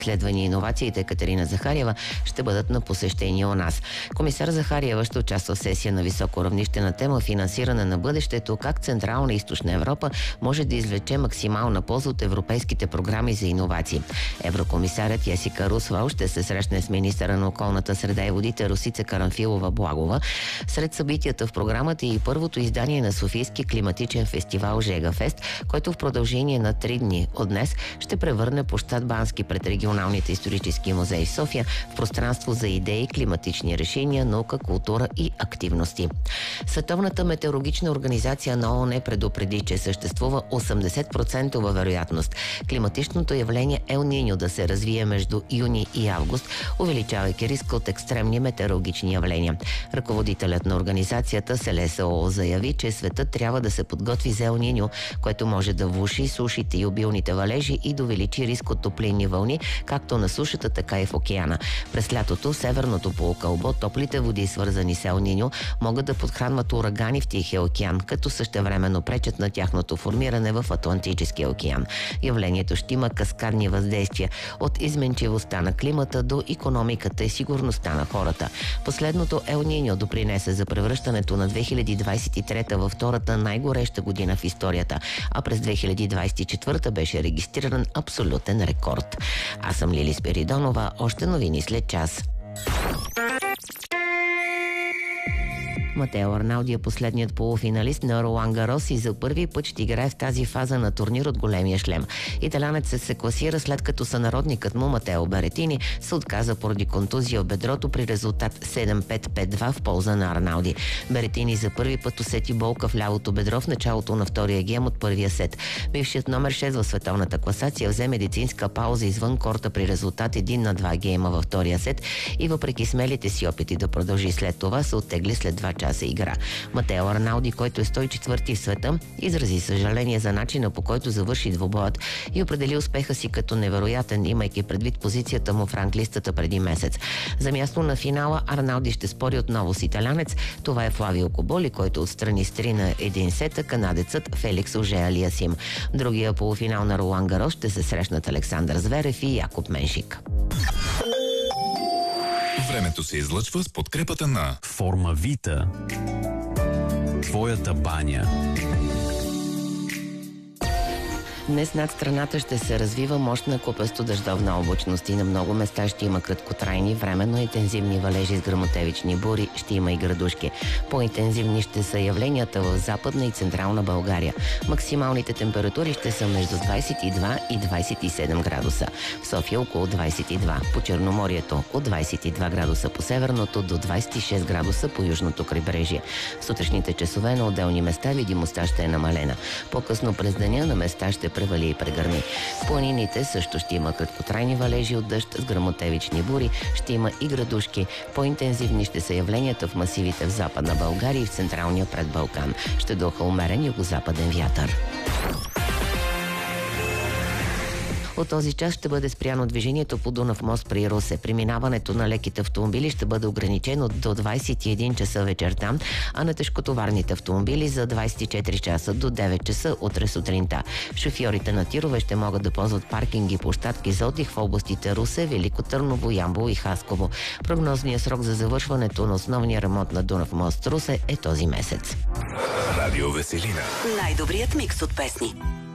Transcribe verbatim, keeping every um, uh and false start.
изследвания и иновациите Екатерина Захариева ще бъдат на посещение у нас. Комисар Захариева ще участва в сесия на високо равнище на тема финансиране на бъдещето, как Централна и Източна Европа може да извлече максимална полза от европейските програми за иновации. Еврокомисарят Есика Русвал ще се срещне с министъра на околната среда и водите Росица Карамфилова-Благова. Сред събитията в програмата е и първото издание на Софийски климатичен фестивал Жегафест, който в продължение на три дни от днес ще превърне площад Бански пред регионалните исторически музеи в София в пространство за идеи, климатични решения, наука, култура и активности. Световната метеорологична организация на ООН предупреди, че съществува осемдесет процента вероятност климатичното явление Ел Ниньо да се развие между юни и август, увеличавайки риска от екстремни метеорологични явления. Ръководителят на организацията СЕЛЕСО заяви, че светът трябва да се подготви за Ел Ниньо, което може да влоши сушите и обилните валежи и да увеличи риск от топлинни вълни, както на сушата, така и в океана. През лятото в северното полукълбо топлите води, свързани с Ел Ниньо, могат да подхранват урагани в Тихия океан, като същевременно пречат на тяхното формиране в Атлантическия океан. Явлението ще има каскадни въздействия от изменчивостта на климата до икономиката и сигурността на хората. Последното Ел Ниньо допринесе за превръщането на две хиляди двадесет и трета във втората най-гореща година в историята, а през две хиляди двадесет и четвърта беше регистриран абсолютен рекорд. Аз съм Лили Спиридонова, още новини след час. Матео Арнауди е последният полуфиналист на Ролан Гарос и за първи път ще играе в тази фаза на турнир от големия шлем. Италянецът се класира, след като сънародникът му Матео Беретини се отказа поради контузия в бедрото при резултат седем пет пет два в полза на Арнауди. Беретини за първи път усети болка в лявото бедро в началото на втория гем от първия сет. Бившият номер шест в световната класация взе медицинска пауза извън корта при резултат един на два гейма във втория сет и въпреки смелите си опити да продължи след това, се оттегли след два часа игра. Матео Арнауди, който е сто и четвърти в света, изрази съжаление за начина, по който завърши двубоят и определи успеха си като невероятен, имайки предвид позицията му в ранглистата преди месец. За място на финала Арнауди ще спори отново с италянец. Това е Флавио Коболи, който отстрани с три на един сета канадецът Феликс Оже-Алиасим. В другия полуфинал на Ролан Гарос ще се срещнат Александър Зверев и Якоб Меншик. Времето се излъчва с подкрепата на Формавита. Твоята баня. Днес над страната ще се развива мощна купесто-дъждовна облачност и на много места ще има краткотрайни, временно интензивни валежи с гръмотевични бури, ще има и градушки. По-интензивни ще са явленията в Западна и Централна България. Максималните температури ще са между двадесет и два и двадесет и седем градуса. В София около двадесет и два, по Черноморието от двадесет и два градуса по северното до двадесет и шест градуса по южното крайбрежие. В сутрешните часове на отделни места видимостта ще е намалена. По-късно през деня на места ще превали и прегърни. В планините също ще има краткотрайни валежи от дъжд с гръмотевични бури, ще има и градушки. По-интензивни ще са явленията в масивите в Западна България и в Централния предбалкан. Ще духа умерен югозападен вятър. От този час ще бъде спряно движението по Дунав мост при Русе. Преминаването на леките автомобили ще бъде ограничено до двадесет и един часа вечерта, а на тежкотоварните автомобили за двадесет и четири часа до девет часа утре сутринта. Шофьорите на тирове ще могат да ползват паркинги и площадки за отдих в областите Русе, Велико Търново, Ямбол и Хасково. Прогнозният срок за завършването на основния ремонт на Дунав мост Русе е този месец. Радио Веселина. Най-добрият микс от песни.